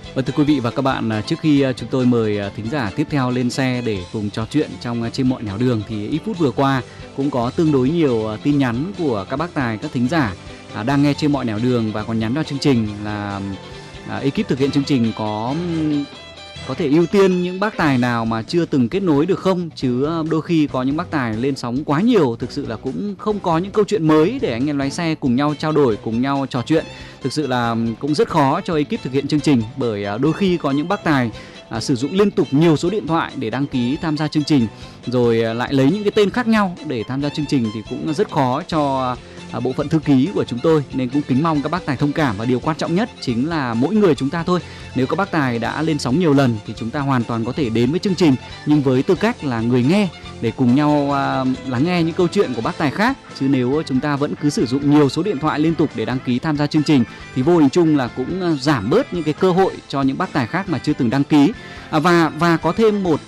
Vâng, thưa quý vị và các bạn, trước khi chúng tôi mời thính giả tiếp theo lên xe để cùng trò chuyện trong Trên Mọi Nẻo Đường thì ít phút vừa qua cũng có tương đối nhiều tin nhắn của các bác tài, các thính giả đang nghe Trên Mọi Nẻo Đường và còn nhắn vào chương trình là ekip thực hiện chương trình có thể ưu tiên những bác tài nào mà chưa từng kết nối được không, chứ đôi khi có những bác tài lên sóng quá nhiều, thực sự là cũng không có những câu chuyện mới để anh em lái xe cùng nhau trao đổi, cùng nhau trò chuyện. Thực sự là cũng rất khó cho ekip thực hiện chương trình, bởi đôi khi có những bác tài sử dụng liên tục nhiều số điện thoại để đăng ký tham gia chương trình, rồi lại lấy những cái tên khác nhau để tham gia chương trình, thì cũng rất khó cho bộ phận thư ký của chúng tôi. Nên cũng kính mong các bác tài thông cảm, và điều quan trọng nhất chính là mỗi người chúng ta thôi. Nếu các bác tài đã lên sóng nhiều lần thì chúng ta hoàn toàn có thể đến với chương trình, nhưng với tư cách là người nghe, để cùng nhau lắng nghe những câu chuyện của bác tài khác. Chứ nếu chúng ta vẫn cứ sử dụng nhiều số điện thoại liên tục để đăng ký tham gia chương trình thì vô hình chung là cũng giảm bớt những cái cơ hội cho những bác tài khác mà chưa từng đăng ký. Và có thêm một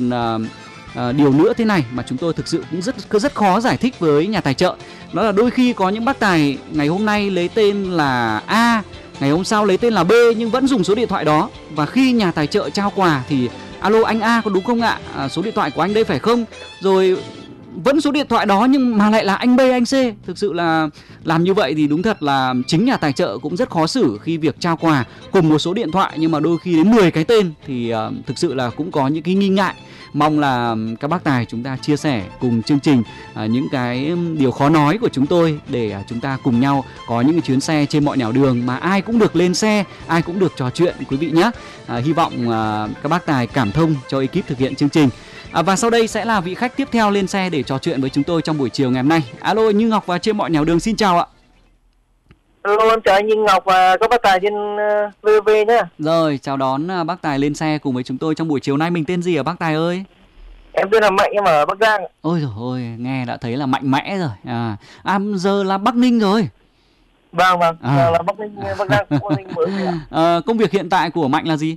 điều nữa thế này mà chúng tôi thực sự cũng rất khó giải thích với nhà tài trợ. Đó là đôi khi có những bác tài ngày hôm nay lấy tên là A, ngày hôm sau lấy tên là B, nhưng vẫn dùng số điện thoại đó. Và khi nhà tài trợ trao quà thì alo anh A có đúng không ạ? Số điện thoại của anh đây phải không? Rồi vẫn số điện thoại đó nhưng mà lại là anh B, anh C. Thực sự là làm như vậy thì đúng thật là chính nhà tài trợ cũng rất khó xử khi việc trao quà cùng một số điện thoại, nhưng mà đôi khi đến 10 cái tên thì thực sự là cũng có những cái nghi ngại. Mong là các bác tài chúng ta chia sẻ cùng chương trình những cái điều khó nói của chúng tôi, để chúng ta cùng nhau có những cái chuyến xe trên mọi nẻo đường mà ai cũng được lên xe, ai cũng được trò chuyện quý vị nhé. Hy vọng các bác tài cảm thông cho ekip thực hiện chương trình. Và sau đây sẽ là vị khách tiếp theo lên xe để trò chuyện với chúng tôi trong buổi chiều ngày hôm nay. Alo, Như Ngọc và Trên Mọi Nẻo Đường xin chào ạ. Alo, em chào anh Như Ngọc và các bác tài trên VV nhé. Rồi, chào đón bác tài lên xe cùng với chúng tôi trong buổi chiều nay. Mình tên gì hả bác tài ơi? Em tên là Mạnh, em ở Bắc Giang. Ôi dồi ôi, nghe đã thấy là mạnh mẽ rồi. Giờ là Bắc Ninh rồi. Vâng, giờ là Bắc Ninh, Bắc Giang, Bắc Ninh mới rồi ạ. Công việc hiện tại của Mạnh là gì?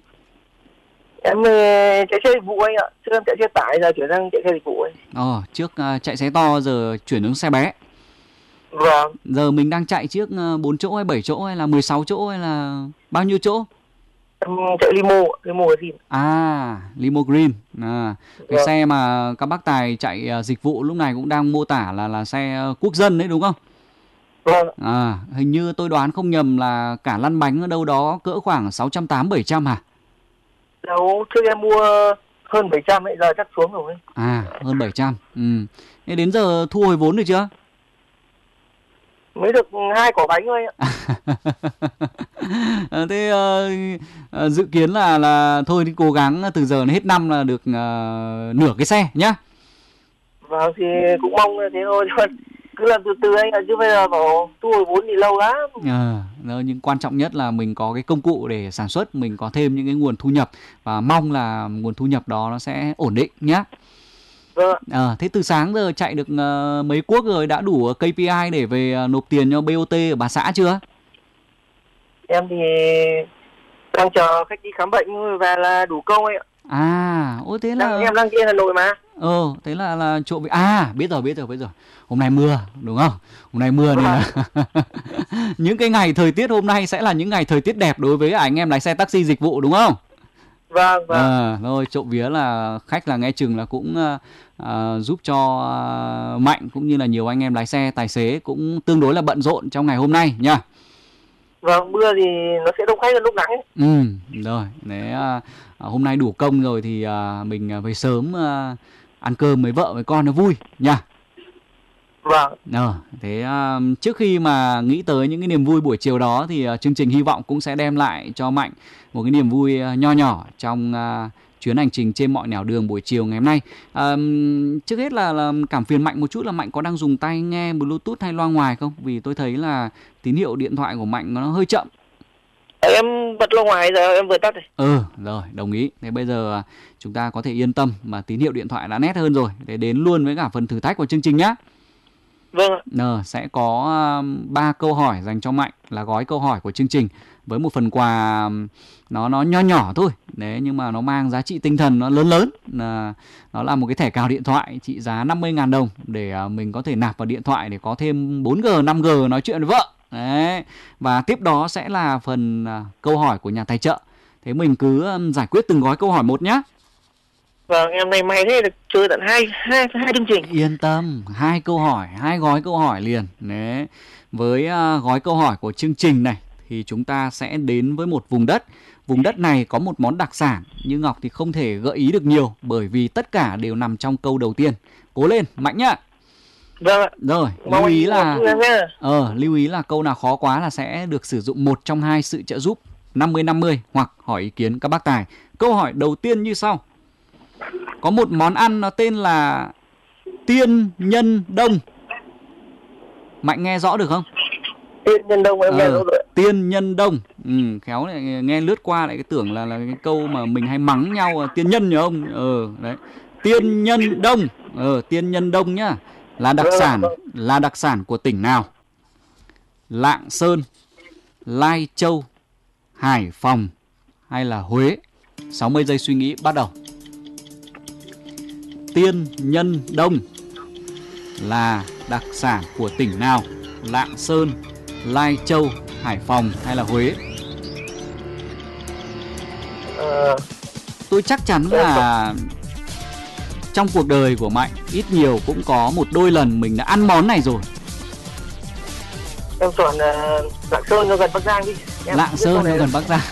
Em chạy xe dịch vụ anh ạ. Trước em chạy xe tải, giờ chuyển sang chạy xe dịch vụ anh. Trước chạy xe to, giờ chuyển xuống xe bé. Vâng. Giờ mình đang chạy chiếc 4 chỗ hay 7 chỗ hay là 16 chỗ hay là bao nhiêu chỗ? Em chạy limo Green. Limo Green. Cái Vâng. xe mà các bác tài chạy dịch vụ lúc này cũng đang mô tả là xe quốc dân đấy đúng không? Vâng. Hình như tôi đoán không nhầm là cả lăn bánh ở đâu đó cỡ khoảng 680-700 hả? Đâu, trước em mua hơn 700 ấy, giờ chắc xuống rồi. Hơn 700. Thế đến giờ thu hồi vốn được chưa? Mới được 2 quả bánh thôi ạ. Thế dự kiến là thôi thì cố gắng từ giờ đến hết năm là được nửa cái xe nhá. Vâng, thì cũng mong thế thôi. Cứ làm từ từ anh ạ, chứ bây giờ bảo thu hồi vốn thì lâu lắm. Nhưng quan trọng nhất là mình có cái công cụ để sản xuất, mình có thêm những cái nguồn thu nhập, và mong là nguồn thu nhập đó nó sẽ ổn định nhá. Vâng. Thế từ sáng giờ chạy được mấy cuốc rồi, đã đủ KPI để về nộp tiền cho BOT ở bà xã chưa? Em thì đang chờ khách đi khám bệnh và là đủ công ấy ạ. Thế là em đang trên Hà Nội mà. Thế là trộm biết rồi. Hôm nay mưa đúng không? Hôm nay mưa nên là những cái ngày thời tiết hôm nay sẽ là những ngày thời tiết đẹp đối với anh em lái xe taxi dịch vụ đúng không? Vâng. Rồi trộm vía là khách là nghe chừng là cũng giúp cho Mạnh cũng như là nhiều anh em lái xe tài xế cũng tương đối là bận rộn trong ngày hôm nay nha. Vâng, mưa thì nó sẽ đông khách hơn lúc nắng ấy. Rồi, hôm nay đủ công rồi thì mình về sớm ăn cơm với vợ với con nó vui nha. Vâng. Thế trước khi mà nghĩ tới những cái niềm vui buổi chiều đó thì chương trình hy vọng cũng sẽ đem lại cho Mạnh một cái niềm vui nho nhỏ trong chuyến hành trình trên mọi nẻo đường buổi chiều ngày hôm nay. Trước hết là cảm phiền Mạnh một chút là Mạnh có đang dùng tai nghe Bluetooth hay loa ngoài không? Vì tôi thấy là tín hiệu điện thoại của Mạnh nó hơi chậm. Em bật loa ngoài giờ em vừa tắt rồi. Rồi, đồng ý. Thế bây giờ chúng ta có thể yên tâm mà tín hiệu điện thoại đã nét hơn rồi. Để đến luôn với cả phần thử thách của chương trình nhé. Vâng ạ. Sẽ có 3 câu hỏi dành cho Mạnh, là gói câu hỏi của chương trình với một phần quà nó nho nhỏ thôi đấy, nhưng mà nó mang giá trị tinh thần nó lớn. Nó là một cái thẻ cào điện thoại trị giá 50.000 đồng để mình có thể nạp vào điện thoại để có thêm 4G, 5G nói chuyện với vợ đấy. Và tiếp đó sẽ là phần câu hỏi của nhà tài trợ. Thế mình cứ giải quyết từng gói câu hỏi một nhá. Vâng, em này may thế được chơi tận hai chương trình. Yên tâm, 2 câu hỏi, 2 gói câu hỏi liền. Đấy. Với gói câu hỏi của chương trình này thì chúng ta sẽ đến với một vùng đất. Vùng đất này có một món đặc sản, nhưng Ngọc thì không thể gợi ý được nhiều bởi vì tất cả đều nằm trong câu đầu tiên. Cố lên, mạnh nhá. Vâng ạ. Rồi, lưu ý là câu nào khó quá là sẽ được sử dụng một trong 2 sự trợ giúp 50-50 hoặc hỏi ý kiến các bác tài. Câu hỏi đầu tiên như sau. Có một món ăn nó tên là tiên nhân đông. Mạnh nghe rõ được không? Tiên nhân đông em nghe rõ rồi. Tiên nhân đông. Khéo lại nghe lướt qua lại cái tưởng là cái câu mà mình hay mắng nhau tiên nhân nhỉ ông? Đấy. Tiên nhân đông. Tiên nhân đông nhá. Là đặc sản của tỉnh nào? Lạng Sơn, Lai Châu, Hải Phòng hay là Huế? 60 giây suy nghĩ bắt đầu. Tiên nhân đông là đặc sản của tỉnh nào? Lạng Sơn, Lai Châu, Hải Phòng hay là Huế? Tôi chắc chắn là trong cuộc đời của Mạnh ít nhiều cũng có một đôi lần mình đã ăn món này rồi. Em chọn Lạng Sơn nó gần Bắc Giang đi. Lạng Sơn nó gần Bắc Giang.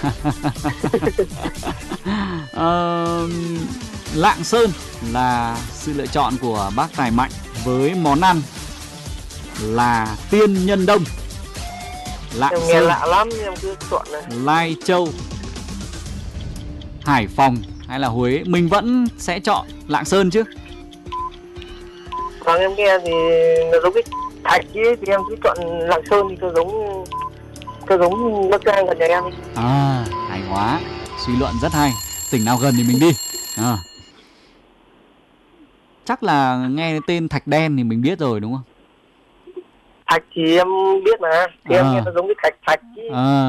Lạng Sơn là sự lựa chọn của bác Tài Mạnh với món ăn là tiên nhân đông. Lạng Sơn nghe lạ lắm em cứ chọn này. Lai Châu, Hải Phòng hay là Huế? Mình vẫn sẽ chọn Lạng Sơn chứ. Vâng, em nghe thì nó giống cái thạch ấy, thì em cứ chọn Lạng Sơn thì cho giống Bắc Giang gần nhà em đi. Hay quá, suy luận rất hay. Tỉnh nào gần thì mình đi. Chắc là nghe tên Thạch Đen thì mình biết rồi đúng không? Thạch thì em biết mà, thì em nghe nó giống cái thạch chứ.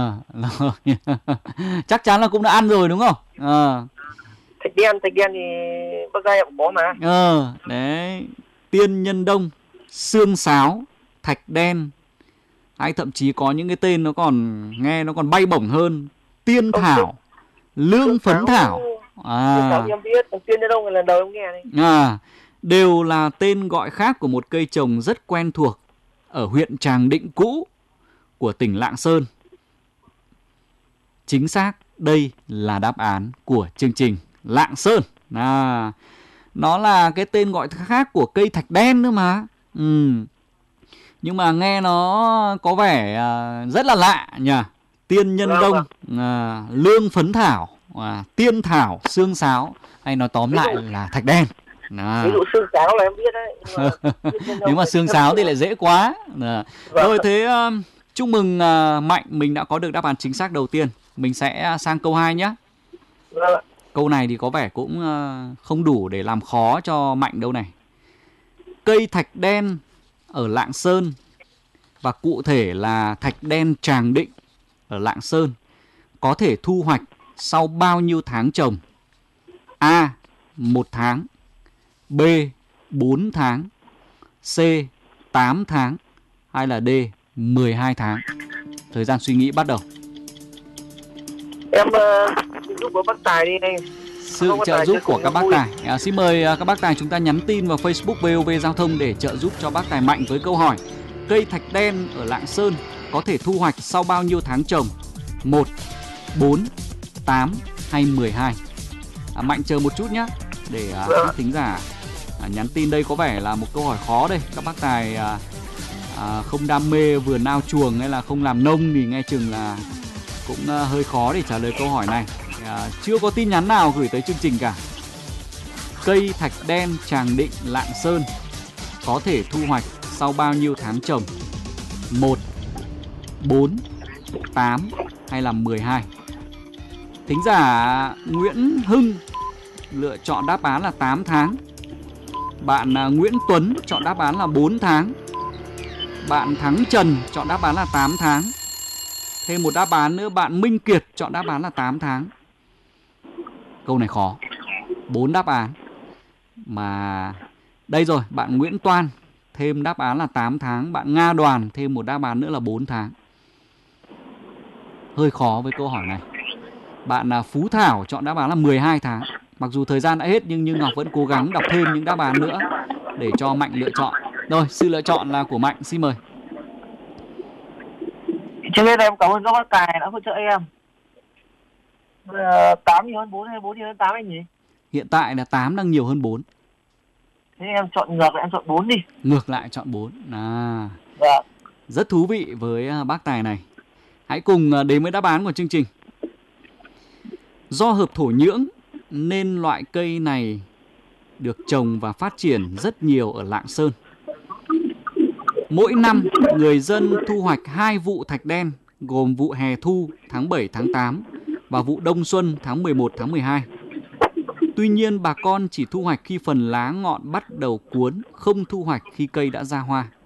Chắc chắn là cũng đã ăn rồi đúng không? Thạch đen thì Bắc Giang em có mà. Đấy, tiên nhân đông, xương sáo, thạch đen, hay thậm chí có những cái tên nó còn nghe nó còn bay bổng hơn. Tiên thảo, lương phấn thảo. Em biết, còn tiên nhân đông là lần đầu em nghe này. Đều là tên gọi khác của một cây trồng rất quen thuộc ở huyện Tràng Định cũ của tỉnh Lạng Sơn. Chính xác, đây là đáp án của chương trình. Lạng Sơn. Nó là cái tên gọi khác của cây thạch đen nữa mà. Nhưng mà nghe nó có vẻ rất là lạ nhỉ. Tiên nhân đông, lương phấn thảo, tiên thảo, xương sáo, hay nói tóm lại là thạch đen. Ví dụ xương sáo là em biết đấy. Nếu mà xương sáo thì lại dễ quá. Rồi thế chúc mừng Mạnh, mình đã có được đáp án chính xác đầu tiên. Mình sẽ sang câu 2 nhé. Câu này thì có vẻ cũng không đủ để làm khó cho Mạnh đâu này. Cây thạch đen ở Lạng Sơn, và cụ thể là thạch đen Tràng Định ở Lạng Sơn, có thể thu hoạch sau bao nhiêu tháng trồng? A. 1 tháng, B. 4 tháng, C. 8 tháng hay là D. 12 tháng? Thời gian suy nghĩ bắt đầu. Em giúp của bác Tài đi đây. Sự trợ giúp của các bác tài. Xin mời các bác tài chúng ta nhắn tin vào Facebook VOV Giao thông để trợ giúp cho bác Tài Mạnh với câu hỏi: cây thạch đen ở Lạng Sơn có thể thu hoạch sau bao nhiêu tháng trồng? 1, 4, 8 hay 12? Mạnh chờ một chút nhé, để các thính giả nhắn tin. Đây có vẻ là một câu hỏi khó đây. Các bác tài không đam mê vườn ao chuồng hay là không làm nông thì nghe chừng là cũng hơi khó để trả lời câu hỏi này. Chưa có tin nhắn nào gửi tới chương trình cả. Cây thạch đen Tràng Định Lạng Sơn có thể thu hoạch sau bao nhiêu tháng trồng? 1, 4, 8 hay là 12? Thính giả Nguyễn Hưng lựa chọn đáp án là 8 tháng. Bạn Nguyễn Tuấn chọn đáp án là 4 tháng. Bạn Thắng Trần chọn đáp án là 8 tháng. Thêm một đáp án nữa, bạn Minh Kiệt chọn đáp án là 8 tháng. Câu này khó, 4 đáp án. Mà đây rồi, bạn Nguyễn Toan thêm đáp án là 8 tháng. Bạn Nga Đoàn thêm một đáp án nữa là 4 tháng. Hơi khó với câu hỏi này. Bạn Phú Thảo chọn đáp án là 12 tháng. Mặc dù thời gian đã hết nhưng Như Ngọc vẫn cố gắng đọc thêm những đáp án nữa để cho Mạnh lựa chọn. Rồi, sự lựa chọn là của Mạnh, xin mời. Trước hết em cảm ơn các bác tài đã hỗ trợ em. 8 nhiều hơn 4 hay 4 nhiều hơn 8 anh nhỉ? Hiện tại là 8 đang nhiều hơn 4. Thế em chọn ngược lại, em chọn 4 đi. Ngược lại chọn 4. Vâng. Rất thú vị với bác tài này. Hãy cùng đến với đáp án của chương trình. Do hợp thổ nhưỡng nên loại cây này được trồng và phát triển rất nhiều ở Lạng Sơn. Mỗi năm, người dân thu hoạch 2 vụ thạch đen, gồm vụ hè thu tháng 7, tháng 8 và vụ đông xuân tháng 11, tháng 12. Tuy nhiên, bà con chỉ thu hoạch khi phần lá ngọn bắt đầu cuốn, không thu hoạch khi cây đã ra hoa.